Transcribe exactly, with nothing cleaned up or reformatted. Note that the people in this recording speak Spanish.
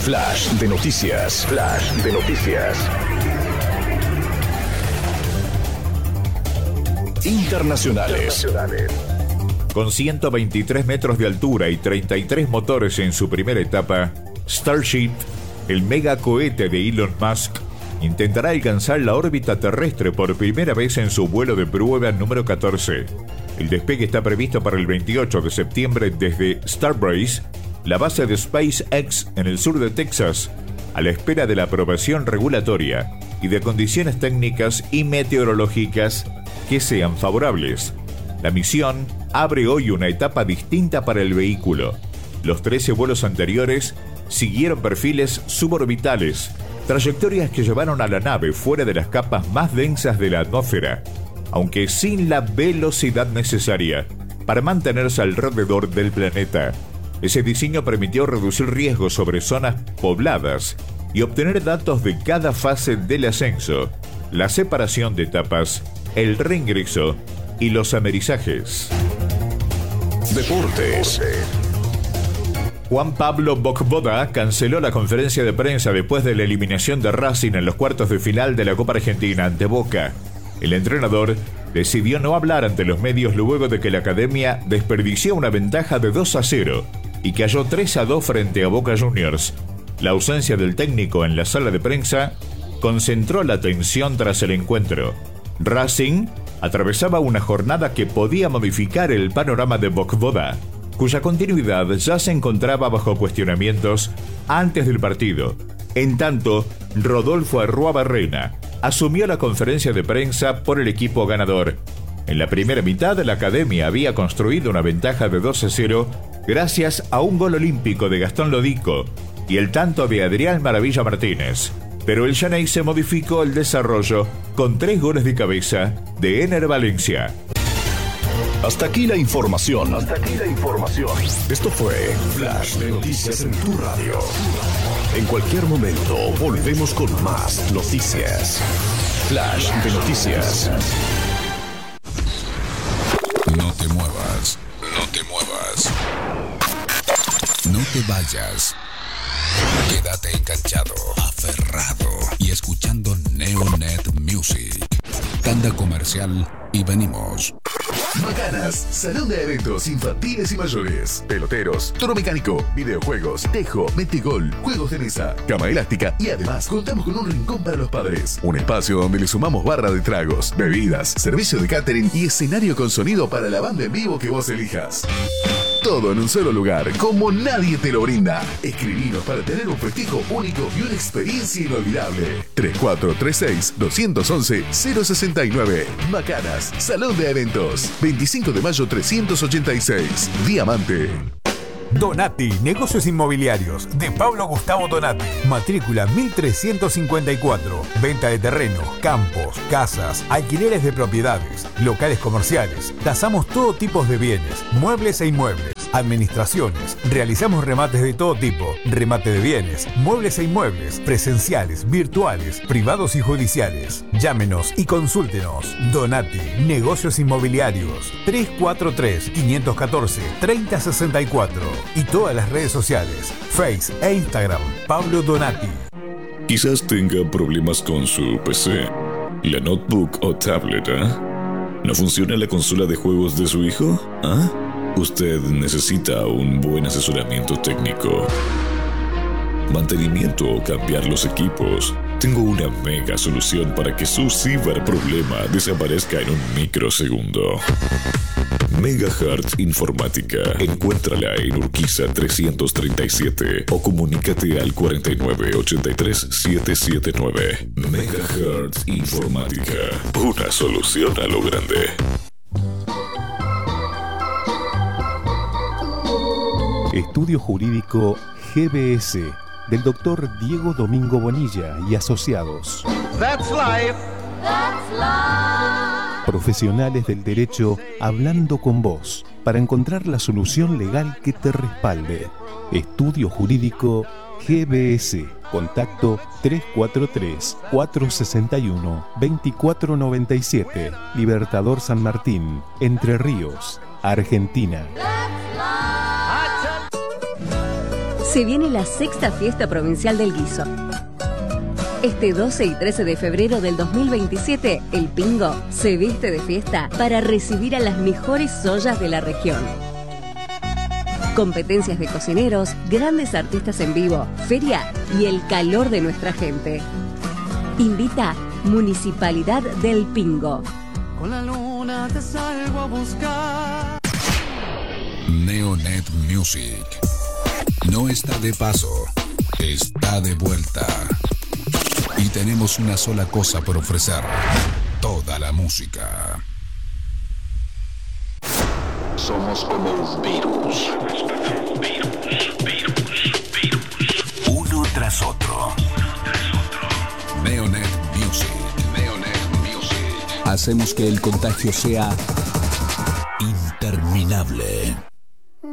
Flash de noticias. Flash de noticias. Internacionales. Con ciento veintitrés metros de altura y treinta y tres motores en su primera etapa, Starship, el megacohete de Elon Musk, intentará alcanzar la órbita terrestre por primera vez en su vuelo de prueba número catorce. El despegue está previsto para el veintiocho de septiembre desde Starbase, la base de SpaceX en el sur de Texas, a la espera de la aprobación regulatoria y de condiciones técnicas y meteorológicas que sean favorables. La misión abre hoy una etapa distinta para el vehículo. Los trece vuelos anteriores siguieron perfiles suborbitales, trayectorias que llevaron a la nave fuera de las capas más densas de la atmósfera, aunque sin la velocidad necesaria para mantenerse alrededor del planeta. Ese diseño permitió reducir riesgos sobre zonas pobladas y obtener datos de cada fase del ascenso, la separación de etapas, el reingreso y los amerizajes. Deportes. Juan Pablo Vojvoda canceló la conferencia de prensa después de la eliminación de Racing en los cuartos de final de la Copa Argentina ante Boca. El entrenador decidió no hablar ante los medios luego de que la academia desperdició una ventaja de dos a cero y cayó tres a dos frente a Boca Juniors. La ausencia del técnico en la sala de prensa concentró la atención tras el encuentro. Racing atravesaba una jornada que podía modificar el panorama de Vojvoda, cuya continuidad ya se encontraba bajo cuestionamientos antes del partido. En tanto, Rodolfo Arruabarrena asumió la conferencia de prensa por el equipo ganador. En la primera mitad, la academia había construido una ventaja de dos a cero gracias a un gol olímpico de Gastón Lodico y el tanto de Adrián Maravilla Martínez. Pero el Xeneize se modificó el desarrollo con tres goles de cabeza de Ener Valencia. Hasta aquí la información. Hasta aquí la información. Esto fue Flash de Noticias en tu radio. En cualquier momento volvemos con más noticias. Flash de Noticias. No te muevas. No te muevas. No te vayas. Quédate enganchado, aferrado y escuchando Neonet Music. Tanda comercial y venimos. Macanas, salón de eventos infantiles y mayores, peloteros, toro mecánico, videojuegos, tejo, metegol, juegos de mesa, cama elástica y además contamos con un rincón para los padres. Un espacio donde le sumamos barra de tragos, bebidas, servicio de catering y escenario con sonido para la banda en vivo que vos elijas. Todo en un solo lugar, como nadie te lo brinda. Escribinos para tener un festejo único y una experiencia inolvidable. tres cuatro tres seis, dos once, cero sesenta y nueve. Macanas, Salón de Eventos. veinticinco de mayo trescientos ochenta y seis. Diamante. Donati, Negocios Inmobiliarios, de Pablo Gustavo Donati. Matrícula mil trescientos cincuenta y cuatro. Venta de terrenos, campos, casas, alquileres de propiedades, locales comerciales. Tasamos todo tipo de bienes, muebles e inmuebles. Administraciones. Realizamos remates de todo tipo. Remate de bienes, muebles e inmuebles, presenciales, virtuales, privados y judiciales. Llámenos y consúltenos. Donati, Negocios Inmobiliarios. tres cuatro tres, cinco uno cuatro, tres cero seis cuatro. Y todas las redes sociales, Face e Instagram, Pablo Donati. Quizás tenga problemas con su P C, la notebook o tablet, ¿eh? ¿No funciona la consola de juegos de su hijo? ¿Ah? Usted necesita un buen asesoramiento técnico, mantenimiento o cambiar los equipos. Tengo una mega solución para que su ciberproblema desaparezca en un microsegundo. Megahertz Informática. Encuéntrala en Urquiza trescientos treinta y siete o comunícate al cuarenta y nueve, ochenta y tres, setecientos setenta y nueve. Megahertz Informática. Una solución a lo grande. Estudio Jurídico G B S del doctor Diego Domingo Bonilla y asociados. That's life. That's life. Profesionales del derecho hablando con vos para encontrar la solución legal que te respalde. Estudio Jurídico G B S. Contacto tres cuatro tres, cuatro seis uno, dos cuatro nueve siete. Libertador San Martín, Entre Ríos, Argentina. Se viene la sexta fiesta provincial del guiso. Este doce y trece de febrero del dos mil veintisiete, el Pingo se viste de fiesta para recibir a las mejores ollas de la región. Competencias de cocineros, grandes artistas en vivo, feria y el calor de nuestra gente. Invita Municipalidad del Pingo. Con la luna te salgo a buscar. Neonet Music. No está de paso, está de vuelta. Y tenemos una sola cosa por ofrecer: toda la música. Somos como un virus. Uno tras otro. Neonet Music. Neonet Music. Hacemos que el contagio sea interminable.